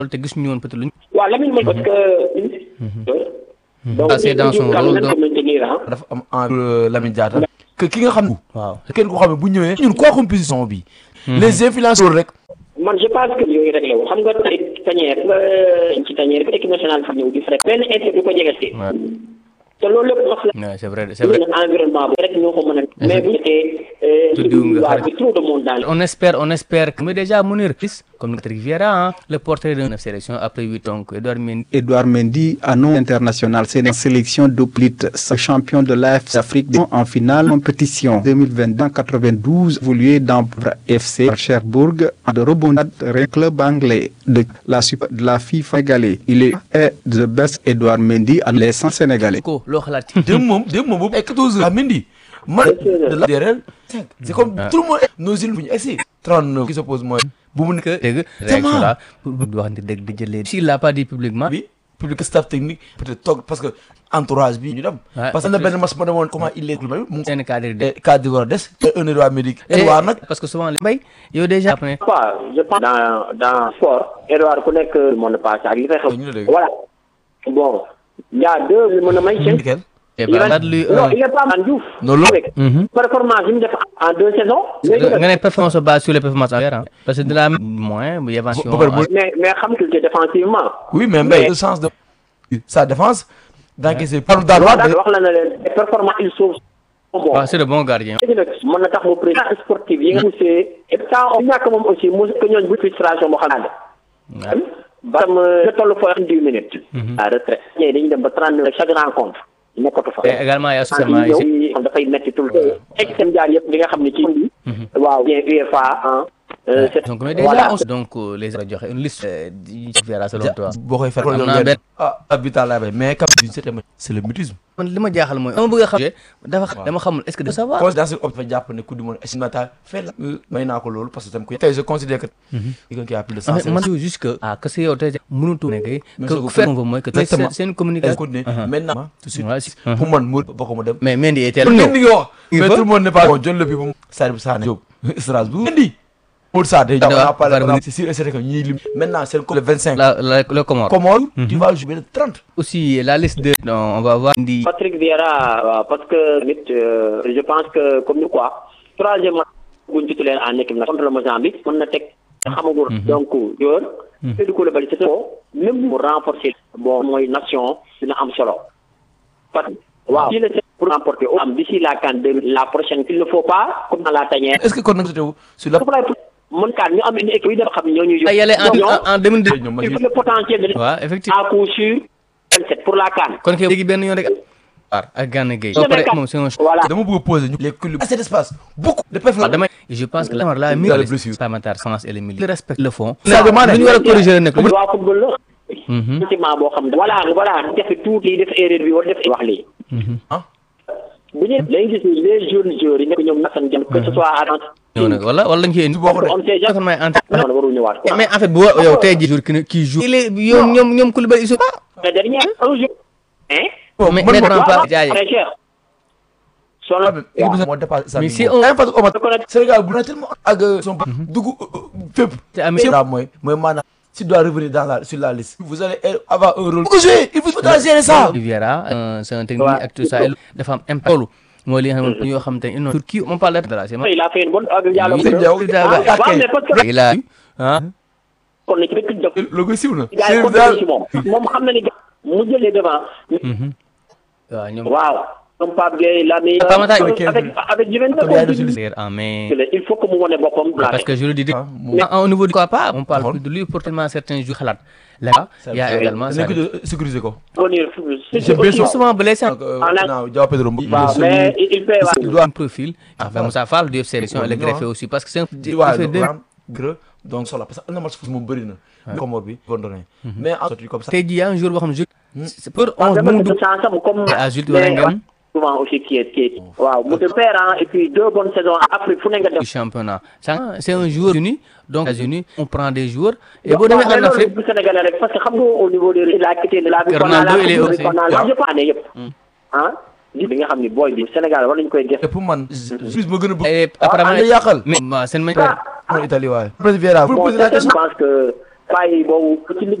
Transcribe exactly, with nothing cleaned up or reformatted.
te gis ñu woon peut-être luñ. waaw Lamine mooy parce que. donc c'est dans son rôle donc dafa am en Lamine Diatta. que ki nga xam. waaw kenn ko xam ne bu ñëwee. ñun quoi composition bi. les influenceurs rek. man je pense que yooyu réglé wu xam nga tey tanière nga ci tanière bi équipe nationale fi ñëw di fa rek benn intérêt du ko jege si. te loolu lépp wax la. Ouais, c'est vrai c'est vrai. environnement bi rek ñoo ko mën a. mais bu ñu tee trop de monde dans on espère on espère que mais déjà Mounir comme Patrick Vieira hein, le portrait de neuf sélection après huit ans Edouard Mendy. Edouard Mendy à nom international c'est une sélection d'Oplite champion de l'A F C Afrique en finale compétition deux mille vingt-deux quatre-vingt-douze évolué dans F C Cherbourg de rebondir un club anglais de la super de la FIFA sénégalais il est the best Edouard Mendy à l'essence sénégalais. ko loo xalaat. démb moom démb moom boobu ay quatorze heures à Mendy. man de la derrière cinq c'est comme tout le monde nos îles bu ñu egsi trente-neuf qui s'oppose mooy bu mu nekk dégg réaction là pour wax dëgg di jëlee s'il l'a pas dit publiquement bi public staff technique peut-être toog parce que entourage bi ñu dem parce que am na benn match ma demoon comment il est club mu seen cadre de cadre war a des un Edouard Mendy Edouard nag parce que souvent li mbay yow déjà après quoi je pense dans dans sport Edouard ku nekk monde passé ak li fay xew voilà bon il y a deux li mën a may seen et bah lui non il est pas en Diouf non avec performance yi mu def en deux saisons nga ne performance base sur les performances en parce que de la moins bu évasion mais mais xam que défensivement oui mais Mbaye le sens de sa défense d'encaisser par daal wax la na leen performance il sauve bon waaw c'est le bon gardien léegi nag mën na tax mu président sportif yi nga poussé et ça on ñàkk moom aussi mu que ñooñ bu frustration boo xam ne ba tam nga toll foo xam dix minutes à retraite ñee dañuy dem ba trente-neuf chaque rencontre nekkatu fa. et également y a seulement ici dafay metti tout le temps. extrême jaar yëpp li nga xam ne ci bi. waaw bien U F A ah. donc mais déjà donc les a joxe une liste yi ci Vieira selon toi. boo koy faire am naa benn ah habitat laa bay mais cap du c'était c'est le mutisme. man li ma jaaxal mooy. dama bëgg a xam dafa dama xamul est-ce que de savoir. considération op fa jàpp ne coupe du monde estimata fait la may naa ko loolu parce que tam ko tey je considère que quelqu'un qui a plus de sens man juste que ah que c'est yow tey mënutu ne kay que faire on veut mooy que c'est une communication maintenant tout de suite pour man mu bokk mu dem mais Mendy était là mais tout le monde n'est pas bon jël le bi bu Sadibou Sané Diop Strasbourg Mendy pour ça déjà on a parlé c'est sûr et certain que ñuy lim maintenant c'est le vingt-cinq la le Comore Comore tu vas jouer le trente aussi la liste de non on va voir Mendy Patrick Vieira parce que nit je pense que comme ni quoi troisième match buñ titulaire en équipe nationale contre le Mozambique mën na teg xamagul donc joueur Seydou Koulibaly c'est ko même pour renforcer bon mooy nation dina am solo parce que waaw si le pour remporter am d'ici la CAN la prochaine il ne faut pas comme dans la tanière est-ce que kon nag sur la mën kaan ñu am une équipe yi dafa xam ne ñoo ñuy yàlla en en deux mille deux le potentiel de waaw effectivement à coup sûr vingt-sept pour la CAN kon kay léegi benn yoon rek ak Gana Gueye ba pare moom c'est un voilà dama bëgg a poser ñu les clubs assez d'espace beaucoup de performance dama je pense que la la mise parlementaire France et les milieux respectent le fond lu ñu war a corriger nekk waa football la sentiment boo xam ne voilà voilà def tout lii def erreur bi war def wax lii ah bu ñu léegi gis ni les jeunes joueurs yi nekk ñoom nasan jëm que ce soit à ñëw nag wala wala lañ koy indi on sait jamais may non waru ñëwaat quoi mais en fait bu yow tey jii jour ki qui joue il est yow ñoom ñoom Koulibaly ils sont pas mais dernier un jour hein mais mais pas jaay très cher solo moo dépassé mais c'est un parce que Sénégal bu na tellement ak son dugg fépp mooy mooy maanaam s'il doit revenir dans la sur la liste vous allez avoir un rôle jouer il faut gérer ça Vieira c'est un technique ak tout ça dafa am impact loolu mooy li nga xam ne ñoo xam te ne Turquie on parle de la il a fait une bonne il a ah kon na ci rek jox logo siw na moom xam na ni mu jëlee devant waaw ñoom waaw comme Pape Gueye Lami avec avec Juventus mais il faut que mu wane boppam parce que je le dis au niveau du quoi pas on parle de lui pour tellement certains jours xalaat là il y a également ça sécuriser ko c'est bien souvent blessé non Diao Pedro mais il fait il doit un profil enfin Moussa Fall du F C sélection elle est greffé aussi parce que c'est un fait deux gros donc solo parce que am na match moom bëri na Comore bi condamné mais en sorti comme ça tey jii y a un jour boo xam ne c'est pour onze mu dugg à Jules Waringhem souvent aussi qui est qui est waaw mu de père et puis deux bonnes saisons Afrique fu ne nga def championnat c'est un joueur uni donc États-Unis on prend des joueurs et boo demee en Afrique bu Sénégalais rek parce que xam nga au niveau de la quitté de la Ronaldo il est aussi yëpp année yëpp ah bi nga xam ni booy bi Sénégal war nañu koy def pour man plus ma gën a bëgg apparemment yàqal mais seen mañ Italie waaye Vieira je pense que bàyyi boobu ci